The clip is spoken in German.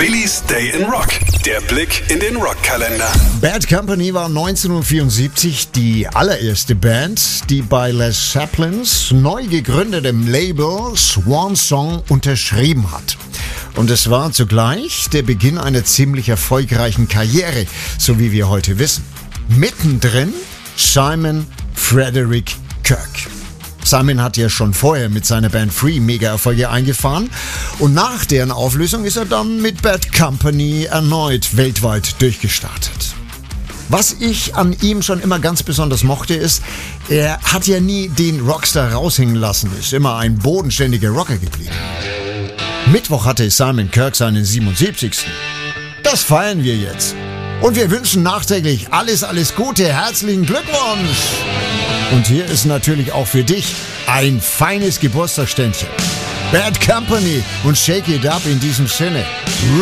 Billys Day in Rock. Der Blick in den Rockkalender. Bad Company war 1974 die allererste Band, die bei Les Zeppelins neu gegründetem Label Swan Song unterschrieben hat. Und es war zugleich der Beginn einer ziemlich erfolgreichen Karriere, so wie wir heute wissen. Mittendrin Simon Frederick Kirk. Simon hat ja schon vorher mit seiner Band Free Mega-Erfolge eingefahren und nach deren Auflösung ist er dann mit Bad Company erneut weltweit durchgestartet. Was ich an ihm schon immer ganz besonders mochte, ist, er hat ja nie den Rockstar raushängen lassen, ist immer ein bodenständiger Rocker geblieben. Mittwoch hatte Simon Kirk seinen 77. Das feiern wir jetzt. Und wir wünschen nachträglich alles Gute, herzlichen Glückwunsch! Und hier ist natürlich auch für dich ein feines Geburtstagsständchen. Bad Company und Shake It Up in diesem Sinne.